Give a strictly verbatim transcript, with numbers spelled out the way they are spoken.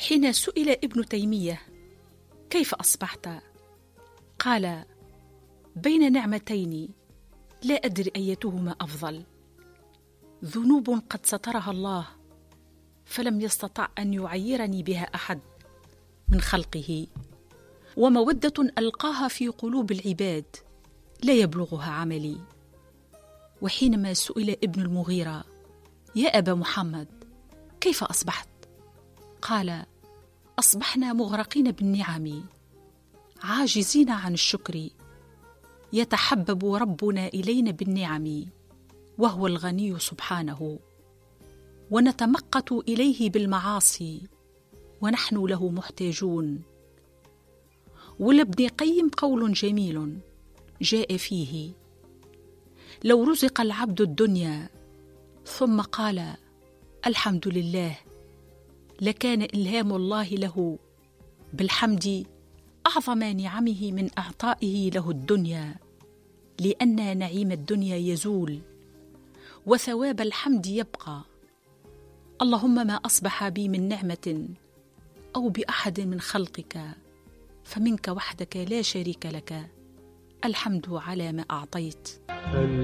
حين سئل ابن تيمية كيف أصبحت؟ قال: بين نعمتين لا أدري أيتهما أفضل، ذنوب قد سترها الله فلم يستطع أن يعيرني بها أحد من خلقه، ومودة ألقاها في قلوب العباد لا يبلغها عملي. وحينما سئل ابن المغيرة: يا أبا محمد كيف أصبحت؟ قال: أصبحنا مغرقين بالنعم عاجزين عن الشكر، يتحبب ربنا إلينا بالنعم وهو الغني سبحانه، ونتمقت إليه بالمعاصي ونحن له محتاجون. ولابن قيم قول جميل جاء فيه: لو رزق العبد الدنيا ثم قال الحمد لله لكان إلهام الله له بالحمد أعظم نعمه من إعطائه له الدنيا، لأن نعيم الدنيا يزول وثواب الحمد يبقى. اللهم ما أصبح بي من نعمة أو بأحد من خلقك فمنك وحدك لا شريك لك، الحمد على ما أعطيت.